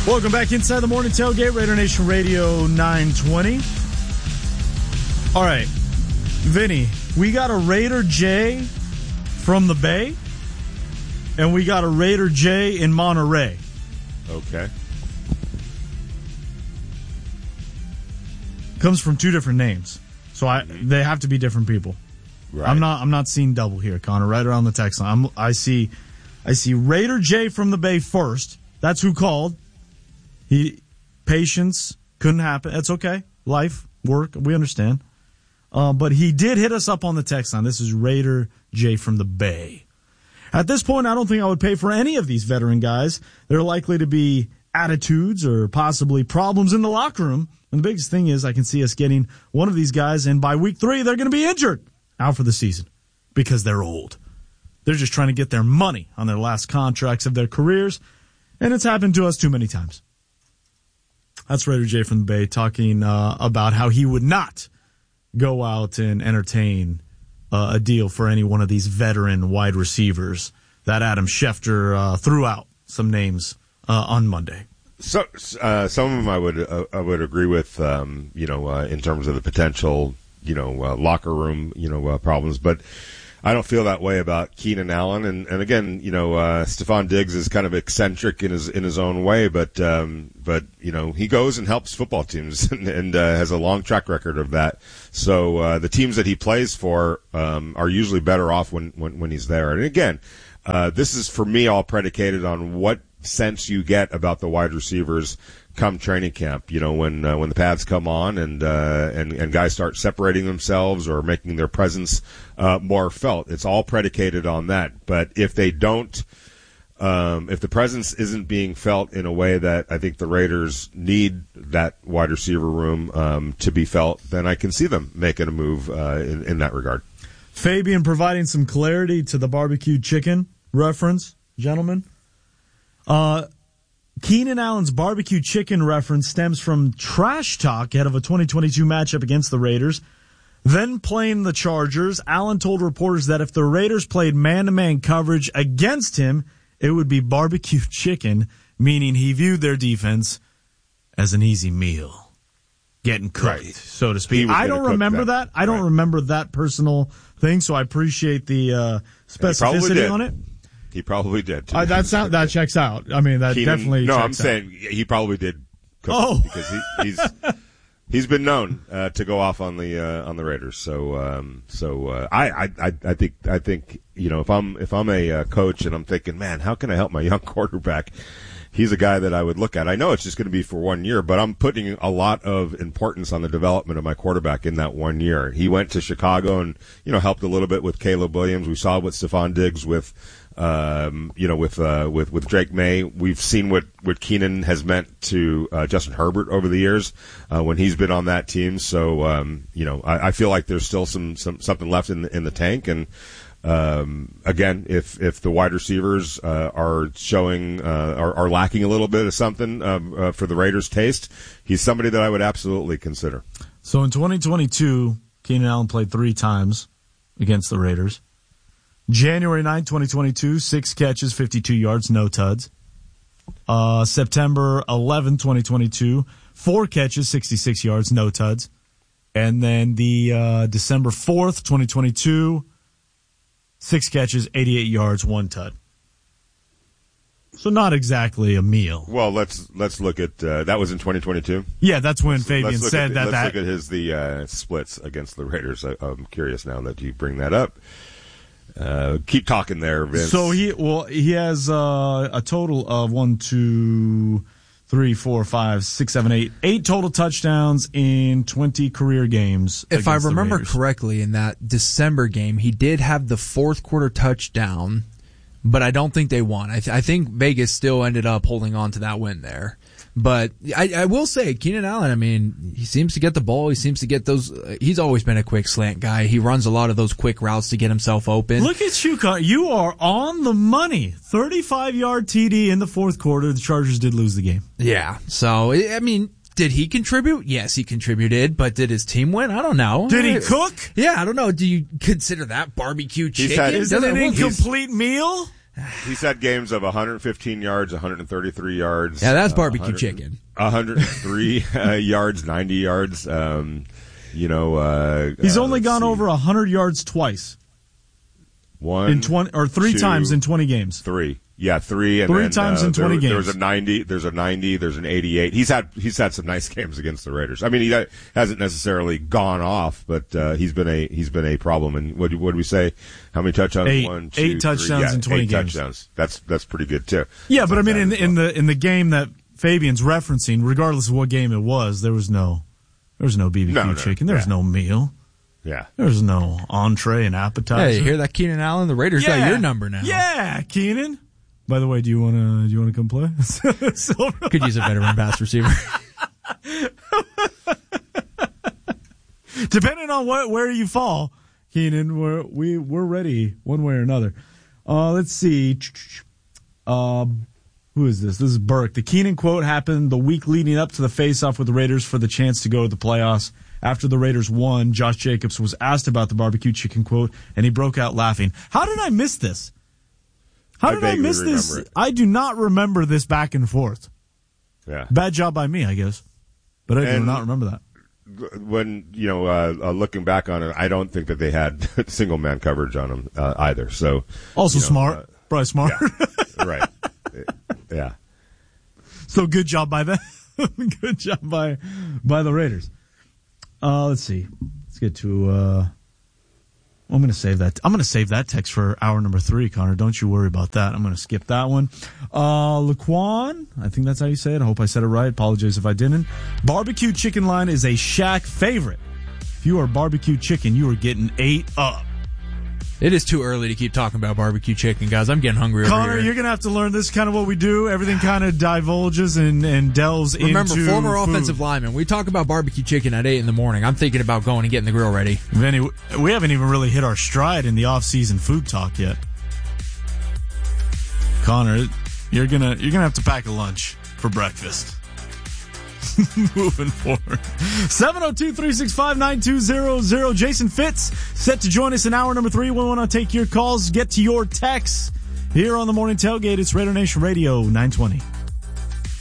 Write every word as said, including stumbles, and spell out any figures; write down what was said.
Welcome back inside the morning tailgate, Raider Nation Radio nine twenty. All right, Vinny, we got a Raider J from the Bay, and we got a Raider J in Monterey. Okay. Comes from two different names, so I mm-hmm. they have to be different people. Right. I'm not I'm not seeing double here, Connor. Right around the text line, I'm, I see I see Raider J from the Bay first. That's who called. He patience couldn't happen. That's okay. Life, work, we understand. Uh, but he did hit us up on the text line. This is Raider J from the Bay. At this point, I don't think I would pay for any of these veteran guys. There are likely to be attitudes or possibly problems in the locker room. And the biggest thing is I can see us getting one of these guys, and by week three, they're going to be injured out for the season because they're old. They're just trying to get their money on their last contracts of their careers, and it's happened to us too many times. That's Raider J from the Bay talking uh, about how he would not go out and entertain uh, a deal for any one of these veteran wide receivers that Adam Schefter uh, threw out some names uh, on Monday. So uh, some of them I would uh, I would agree with, um, you know, uh, in terms of the potential, you know, uh, locker room, you know, uh, problems, but I don't feel that way about Keenan Allen. And, and again, you know, uh, Stephon Diggs is kind of eccentric in his in his own way, but um, but you know, he goes and helps football teams and, and uh, has a long track record of that. So uh, the teams that he plays for um, are usually better off when when, when he's there. And again, uh, this is for me all predicated on what sense you get about the wide receivers come training camp. You know, when uh, when the pads come on and uh, and and guys start separating themselves or making their presence uh, more felt. It's all predicated on that. But if they don't, um, if the presence isn't being felt in a way that I think the Raiders need that wide receiver room um, to be felt, then I can see them making a move uh, in, in that regard. Fabian providing some clarity to the barbecue chicken reference, gentlemen. Uh, Keenan Allen's barbecue chicken reference stems from trash talk ahead of a twenty twenty-two matchup against the Raiders. Then playing the Chargers, Allen told reporters that if the Raiders played man-to-man coverage against him, it would be barbecue chicken, meaning he viewed their defense as an easy meal, getting cooked, right, so to speak. I don't remember that. that. I don't right. remember that personal thing, so I appreciate the uh, specificity on it. He probably did. Too. Uh, that sound, that checks out. I mean, that Keenan, definitely. No, checks I'm out. saying he probably did. Cook oh, because he, he's he's been known uh, to go off on the uh, on the Raiders. So um, so uh, I, I I think I think you know if I'm if I'm a uh, coach and I'm thinking, man, how can I help my young quarterback? He's a guy that I would look at. I know it's just going to be for one year, but I'm putting a lot of importance on the development of my quarterback in that one year. He went to Chicago and, you know, helped a little bit with Caleb Williams. We saw what Stephon Diggs with, um, you know, with, uh, with, with Drake May. We've seen what, what Keenan has meant to, uh, Justin Herbert over the years, uh, when he's been on that team. So, um, you know, I, I feel like there's still some, some, something left in the, in the tank. And, Um, again, if, if the wide receivers, uh, are showing, uh, are, are lacking a little bit of something, um, uh, for the Raiders' taste, he's somebody that I would absolutely consider. So in twenty twenty-two, Keenan Allen played three times against the Raiders. January ninth, twenty twenty-two, six catches, fifty-two yards, no tuds. Uh, September eleventh, twenty twenty-two, four catches, sixty-six yards, no tuds. And then the, uh, December fourth, twenty twenty-two, six catches, eighty-eight yards, one tud. So not exactly a meal. Well, let's let's look at uh, that was in twenty twenty-two. Yeah, that's when let's, Fabian let's said the, that. Let's that, look at his the uh, splits against the Raiders. I, I'm curious now that you bring that up. Uh, keep talking there, Vince. So he well he has uh, a total of one, two, three, four, five, six, seven, eight, eight total touchdowns in twenty career games. If I remember correctly, in that December game, he did have the fourth quarter touchdown, but I don't think they won. I, th- I think Vegas still ended up holding on to that win there. But I, I will say, Keenan Allen, I mean, he seems to get the ball. He seems to get those. Uh, he's always been a quick slant guy. He runs a lot of those quick routes to get himself open. Look at you, Con. You are on the money. thirty-five yard T D in the fourth quarter. The Chargers did lose the game. Yeah. So, I mean, did he contribute? Yes, he contributed. But did his team win? I don't know. Did he cook? Yeah, I don't know. Do you consider that barbecue chicken? Had, Is it an incomplete meal? He's had games of one hundred fifteen yards, one hundred thirty-three yards. Yeah, that's barbecue uh, chicken. one hundred three uh, yards, ninety yards. Um, you know, uh, he's uh, only gone see. over one hundred yards twice. One in twenty or three two, times in twenty games. Three. Yeah, three and three then, times uh, in twenty there, games. There's a ninety. There's a ninety. There's an eighty-eight. He's had he's had some nice games against the Raiders. I mean, he hasn't necessarily gone off, but uh, he's been a he's been a problem. And what what do we say? How many touchdowns? Eight, One, two, eight touchdowns yeah, in twenty eight games. Touchdowns. That's that's pretty good too. Yeah, but I mean, in well. in the in the game that Fabian's referencing, regardless of what game it was, there was no there was no B B Q no, no, chicken. There was yeah. no meal. Yeah. There's no entree and appetizer. Hey, you hear that, Keenan Allen? The Raiders yeah. got your number now. Yeah, Keenan. By the way, do you want to do you want to come play? Silver. Could use a veteran pass receiver. Depending on what where you fall, Keenan, we're we we're ready one way or another. Uh, let's see. Uh, who is this? This is Burke. The Keenan quote happened the week leading up to the face-off with the Raiders for the chance to go to the playoffs. After the Raiders won, Josh Jacobs was asked about the barbecue chicken quote, and he broke out laughing. How did I miss this? How I did I miss this? it. I do not remember this back and forth. Yeah. Bad job by me, I guess. But I do And- not remember that. When you know, uh, uh, looking back on it, I don't think that they had single man coverage on him uh, either. So Also you know, smart. uh, Probably smart. Yeah, right. Yeah. So good job by them. Good job by by the Raiders. Uh, let's see. Let's get to. Uh, I'm going to save that. I'm going to save that text for hour number three, Connor. Don't you worry about that. I'm going to skip that one. Uh, Laquan, I think that's how you say it. I hope I said it right. Apologize if I didn't. Barbecue chicken line is a Shaq favorite. If you are barbecue chicken, you are getting ate up. It is too early to keep talking about barbecue chicken, guys. I'm getting hungry Connor, over here. you're going to have to learn this is kind of what we do. Everything kind of divulges and, and delves Remember, into former food. offensive lineman. We talk about barbecue chicken at eight in the morning. I'm thinking about going and getting the grill ready. Vinny, we haven't even really hit our stride in the off-season food talk yet. Connor, you're gonna you're gonna have to pack a lunch for breakfast. Moving forward. seven oh two, three six five, nine two zero zero. Jason Fitz set to join us in hour number three. We want to take your calls, get to your texts here on the Morning Tailgate. It's Raider Nation Radio nine twenty.